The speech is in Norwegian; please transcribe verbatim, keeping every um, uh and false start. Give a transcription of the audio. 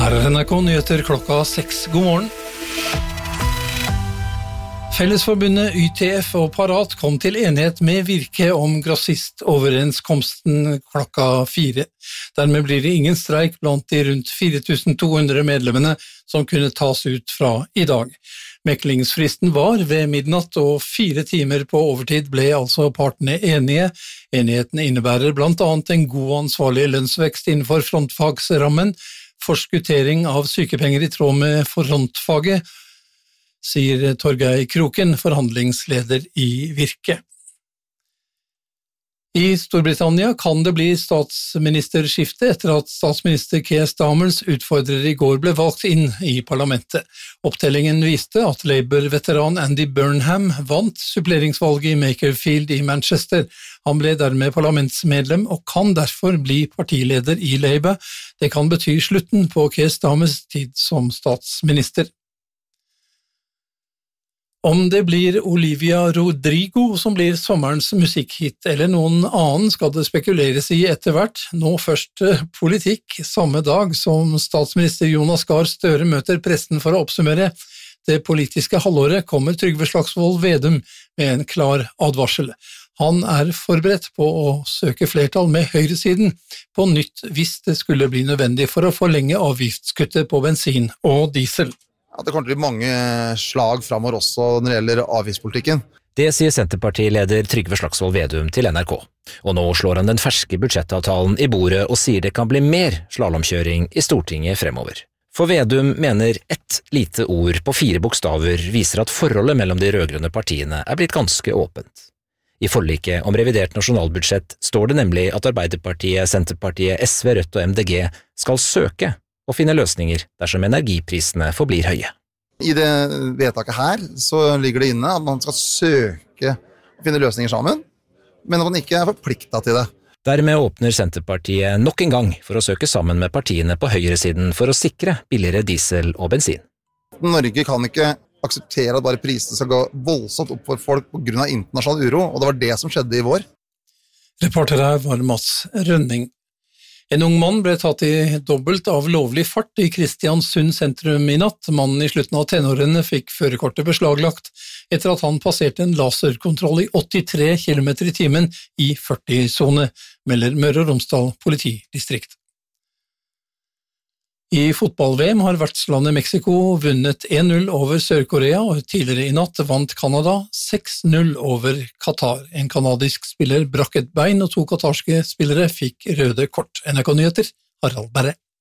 Her er N R K Nyheter klokka seks. God morgen. Fellesforbundet Y T F og Parat kom til enighet med Virke om grossistoverenskomsten klokka fire. Dermed blir det ingen streik blant de rundt fire tusen to hundre medlemmene som kunne tas ut fra i dag. Meklingsfristen var ved midnatt, og fire timer på overtid ble altså partene enige. Enigheten innebærer blant annet en god ansvarlig lønnsvekst innenfor frontfagsrammen, forskuttering av sykepenger i tråd med frontfaget, sier Torgeir Kroken, forhandlingsleder i Virke. I Storbritannia kan det bli statsministerskifte etter at statsminister Keir Starmers utfordrer i går ble valgt inn i parlamentet. Opptellingen viste at Labour-veteran Andy Burnham vant suppleringsvalget i Makerfield i Manchester. Han ble dermed parlamentsmedlem og kan derfor bli partileder i Labour. Det kan bety slutten på Keir Starmers tid som statsminister. Om det blir Olivia Rodrigo som blir sommerens musikkhit eller noen annen skal det spekuleres i etter hvert. Nå først politikk. Samme dag som statsminister Jonas Gahr Støre møter pressen for å oppsummere det politiske halvåret, kommer Trygve Slagsvold Vedum med en klar advarsel. Han er forberedt på å søke flertall med høyresiden på nytt hvis det skulle bli nødvendig for å forlenge avgiftskuttet på bensin og diesel. Ja, det kommer til å bli mange slag fremover også når det gjelder avgiftspolitikken. Det sier Senterpartileder Trygve Slagsvold Vedum til N R K. Og nå slår han den ferske budsjettavtalen i bordet og sier det kan bli mer slalomkjøring i Stortinget fremover. For Vedum mener ett lite ord på fire bokstaver viser at forholdet mellom de rødgrønne partiene er blitt ganske åpent. I forliket om revidert nasjonalbudsjett står det nemlig at Arbeiderpartiet, Senterpartiet, S V, Rødt og M D G skal søke og finne løsninger dersom energiprisene forblir høye. I det vedtaket her så ligger det inne at man skal søke å finne løsninger sammen, men at man ikke er forpliktet til det. Dermed åpner Senterpartiet nok en gang for å søke sammen med partiene på høyresiden for å sikre billigere diesel og bensin. Norge kan ikke akseptere at bare prisene skal gå voldsomt opp for folk på grunn av internasjonal uro, og det var det som skjedde i vår. Reporter her var Mats Rønning. En ung mann ble tatt i dobbelt av lovlig fart i Kristiansund sentrum i natt. Mannen i slutten av tenårene fikk førerkortet beslaglagt etter at han passerte en laserkontroll i åttitre kilometer i timen i førti-sone, melder Møre og Romsdal politidistrikt. I fotball-V M har vertslandet Mexico vunnet én null over Sør-Korea, og tidligere i natt vant Canada seks null over Qatar. En kanadisk spiller brakk et bein, og to katarske spillere fikk røde kort. N R K Nyheter, Harald Berre.